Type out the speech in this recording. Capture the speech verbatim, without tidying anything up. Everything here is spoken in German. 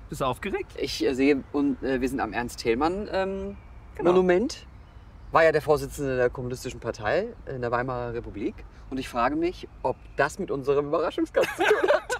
Bist du aufgeregt? Ich äh, sehe, und, äh, wir sind am Ernst-Thälmann-Monument. Genau. War ja der Vorsitzende der Kommunistischen Partei in der Weimarer Republik. Und ich frage mich, ob das mit unserem Überraschungsgast zu tun hat.